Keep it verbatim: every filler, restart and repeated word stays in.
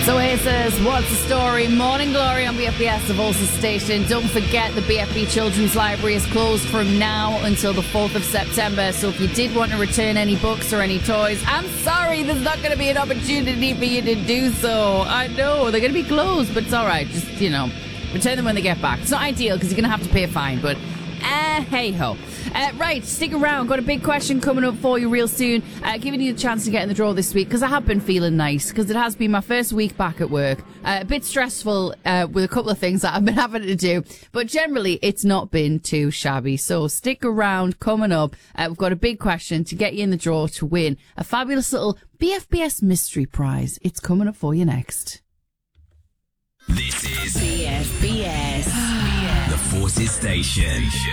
So here says, what's the story? Morning Glory on B F B S, the Volsa station. Don't forget the B F B Children's Library is closed from now until the fourth of September. So if you did want to return any books or any toys, I'm sorry, there's not going to be an opportunity for you to do so. I know, they're going to be closed, but it's all right. Just, you know, return them when they get back. It's not ideal because you're going to have to pay a fine, but uh, hey-ho. Uh, right, stick around. Got a big question coming up for you real soon. Uh, giving you the chance to get in the draw this week because I have been feeling nice because it has been my first week back at work. Uh, a bit stressful uh, with a couple of things that I've been having to do, but generally it's not been too shabby. So stick around. Coming up, uh, we've got a big question to get you in the draw to win a fabulous little B F B S mystery prize. It's coming up for you next. This is B F B S, the Forces Station.